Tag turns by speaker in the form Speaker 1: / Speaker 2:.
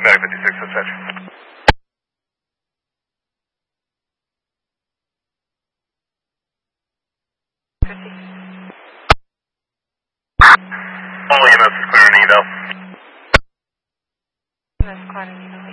Speaker 1: Medic 56, dispatch. All EMS is clear in eval.
Speaker 2: EMS clear in eval.